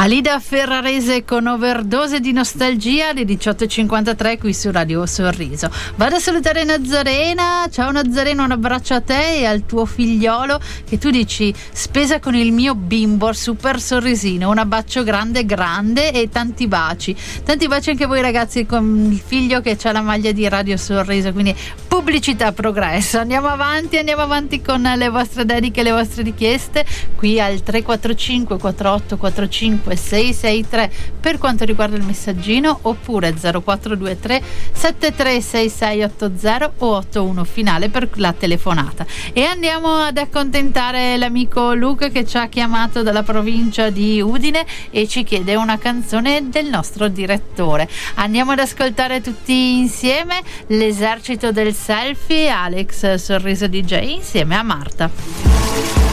Alida Ferrarese con Overdose di nostalgia alle 18.53 qui su Radio Sorriso. Vado a salutare Nazarena. Ciao Nazarena, un abbraccio a te e al tuo figliolo che tu dici spesa con il mio bimbo, super sorrisino, un abbraccio grande grande e tanti baci anche a voi ragazzi con il figlio che ha la maglia di Radio Sorriso, quindi pubblicità progresso. Andiamo avanti con le vostre dediche, le vostre richieste qui al 345 4845 663 per quanto riguarda il messaggino, oppure 0423 736680 o 81 finale per la telefonata. E andiamo ad accontentare l'amico Luca che ci ha chiamato dalla provincia di Udine e ci chiede una canzone del nostro direttore. Andiamo ad ascoltare tutti insieme L'esercito del selfie, Alex Sorriso DJ insieme a Marta.